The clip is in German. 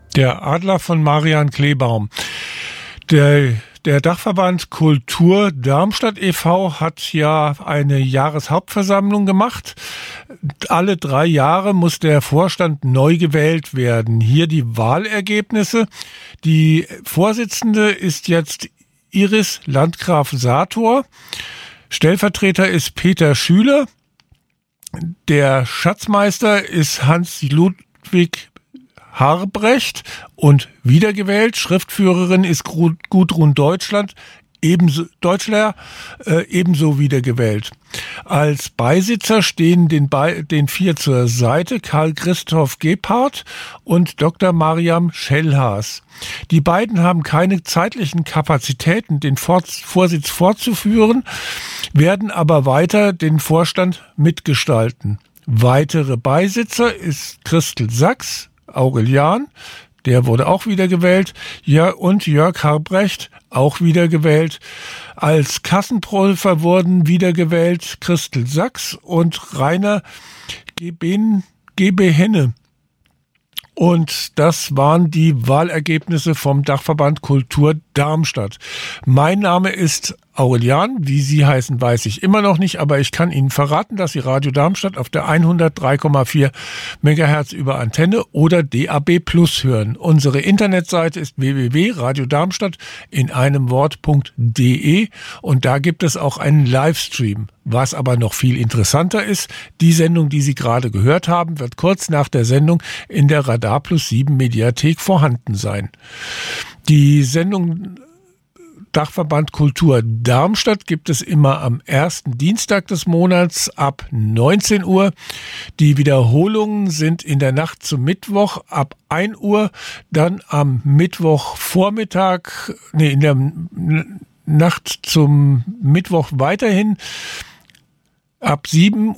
Der Adler von Marian Kleebaum. Der Dachverband Kultur Darmstadt e.V. hat ja eine Jahreshauptversammlung gemacht. Alle 3 Jahre muss der Vorstand neu gewählt werden. Hier die Wahlergebnisse. Die Vorsitzende ist jetzt Iris Landgraf-Sator. Stellvertreter ist Peter Schüler. Der Schatzmeister ist Hans-Ludwig Harbrecht und wiedergewählt. Schriftführerin ist Gudrun Deutschler, ebenso wiedergewählt. Als Beisitzer stehen den 4 zur Seite Karl Christoph Gebhardt und Dr. Mariam Schellhaas. Die beiden haben keine zeitlichen Kapazitäten, den Vorsitz fortzuführen, werden aber weiter den Vorstand mitgestalten. Weitere Beisitzer ist Christel Sachs, Aurelian, der wurde auch wiedergewählt, und Jörg Harbrecht, auch wiedergewählt. Als Kassenprüfer wurden wiedergewählt Christel Sachs und Rainer Gebehenne. Und das waren die Wahlergebnisse vom Dachverband Kultur Darmstadt. Mein Name ist Aurelian. Wie Sie heißen, weiß ich immer noch nicht, aber ich kann Ihnen verraten, dass Sie Radio Darmstadt auf der 103,4 MHz über Antenne oder DAB Plus hören. Unsere Internetseite ist www.radiodarmstadt in einem Wort.de und da gibt es auch einen Livestream. Was aber noch viel interessanter ist, die Sendung, die Sie gerade gehört haben, wird kurz nach der Sendung in der Radar Plus 7 Mediathek vorhanden sein. Die Sendung Dachverband Kultur Darmstadt gibt es immer am ersten Dienstag des Monats ab 19 Uhr. Die Wiederholungen sind in der Nacht zum Mittwoch ab 1 Uhr, dann am Mittwochvormittag, in der Nacht zum Mittwoch weiterhin ab 7